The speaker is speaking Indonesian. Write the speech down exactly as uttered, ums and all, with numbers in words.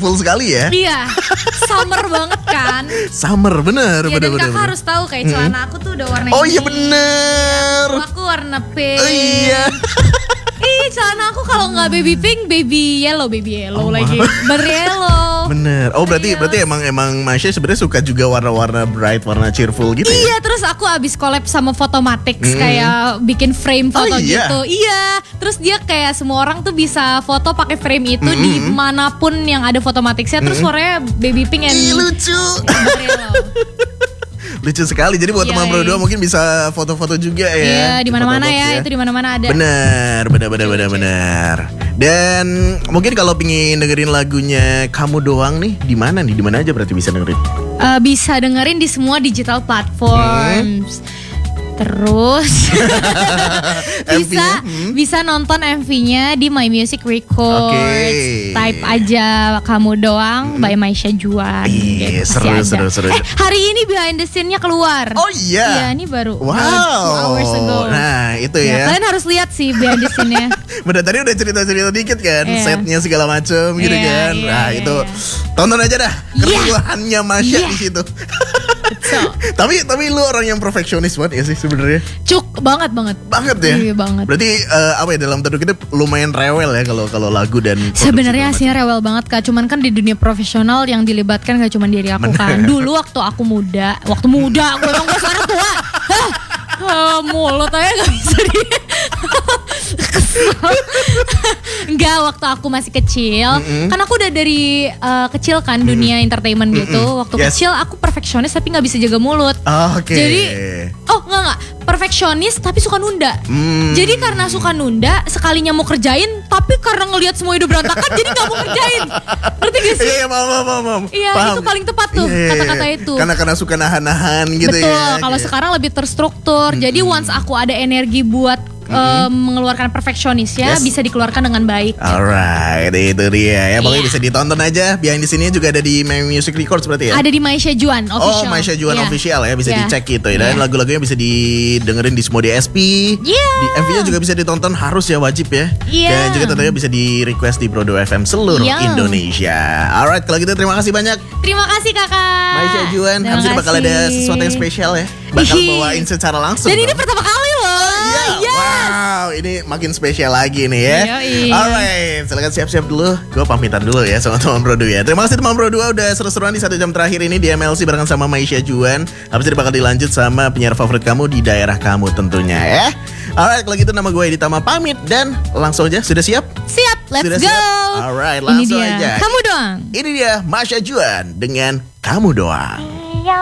cheerful sekali ya. Iya, summer banget kan. Summer, bener, Iya, bener, dan bener, kakak bener. harus tahu kayak celana aku tuh udah warna Oh ini. iya bener. Aku warna pink. Oh iya. Ih, celana aku kalau nggak baby pink, baby yellow, baby yellow Oh, lagi. Beryellow. Bener. Oh berarti Iya. berarti emang emang Masya sebenarnya suka juga warna-warna bright, warna cheerful gitu ya? Iya, terus aku abis collab sama Photomatics Hmm. kayak bikin frame foto Oh, iya? gitu. Iya, terus dia kayak semua orang tuh bisa foto pakai frame itu Hmm. di manapun yang ada Photomaticsnya. Terus warnanya baby pink and Ih, lucu. Beryellow. Lucu sekali. Jadi buat Iya, teman berdua iya. mungkin bisa foto-foto juga ya. Iya, di mana-mana foto box ya, itu di mana-mana ada. Bener, bener, bener, bener, bener. Dan mungkin kalau pingin dengerin lagunya Kamu Doang nih, di mana nih? Di mana aja berarti bisa dengerin? Eh, bisa dengerin di semua digital platforms. Terus bisa M V-nya, hmm. bisa nonton M V-nya di My Music Records. Oke. Type aja Kamu Doang by Maisha Juan. Ih, Gitu, seru, pasti seru, ada. seru. Eh, hari ini behind the scene-nya keluar. Oh iya. Iya, ini baru. Wow. baru two hours ago. Nah itu Ya, ya. kalian harus lihat sih behind the scene-nya. Bener, tadi udah cerita-cerita dikit kan, Iya. setnya segala macem gitu Iya, kan. iya, Nah iya, itu iya. tonton aja dah Iya. kereluhannya Masya Iya. di situ. Betul. tapi tapi lu orang yang perfeksionis banget ya sih sebenarnya. Cuk banget banget. Banget ya. Iya, banget. Berarti eh, apa ya, dalam tanda kutip lumayan rewel ya kalau kalau lagu dan produksi Sebenarnya segala aslinya rewel banget Kak. Cuman kan di dunia profesional yang dilibatkan gak cuma diri aku kan. Dulu waktu aku muda, waktu muda, gue emang gue sekarang tua. Hah, ah, mulut aja gak bisa di. Kesel. Enggak, waktu aku masih kecil, kan aku udah dari eh, kecil kan dunia entertainment gitu. Waktu Yes. kecil aku perfeksionis tapi nggak bisa jaga mulut. macam. Oke. Jadi, oh enggak enggak, perfeksionis tapi suka nunda. Hmm. Jadi karena suka nunda, sekalinya mau kerjain, tapi karena ngelihat semua hidup berantakan, jadi nggak mau kerjain. Ngerti gak sih? Iya, iya, paham, paham, paham. Iya, Paham. itu paling tepat tuh Iya, iya, iya. kata-kata itu. Karena karena suka nahan-nahan gitu Betul. ya. Kalau Kayak- sekarang lebih terstruktur. Jadi once aku ada energi buat eh, mengeluarkan perfeksionis ya, Yes. bisa dikeluarkan dengan baik. Alright, itu dia ya. Pokoknya Iya. bisa ditonton aja. Behind the scene-nya juga ada di My Music Records berarti ya? Ada di Maisha Juan official. Oh, Maisha Juan Iya. official ya, bisa Iya. dicek gitu ya. Dan Iya. lagu-lagunya bisa didengerin di semua D S P. Iya. Di M V-nya juga bisa ditonton, harus ya, wajib ya. Iya. Dan juga tentunya bisa di request di Brodo F M seluruh Iya. Indonesia. Alright, kalau gitu terima kasih banyak Terima kasih kakak. Maisha Juan. Terima Habis ini bakal kasih. ada sesuatu yang spesial ya. Bakal Ih. bawain secara langsung. Dan ini dong. pertama kali loh. Iya, Yes. wow, ini makin spesial lagi nih ya. Yoi. Alright, silakan siap-siap dulu. Gue pamitan dulu ya sama teman Bro dua ya. Terima kasih teman Bro dua udah seru-seruan di satu jam terakhir ini di M L C barengan sama Maisha Juan. Habis ini bakal dilanjut sama penyiar favorit kamu di daerah kamu tentunya ya. Alright, kalau gitu nama gue Editama pamit dan langsung aja, sudah siap? Siap, let's Sudah go. siap? Alright, Ini langsung dia. aja. Kamu doang. Ini dia Maisha Juan dengan Kamu Doang.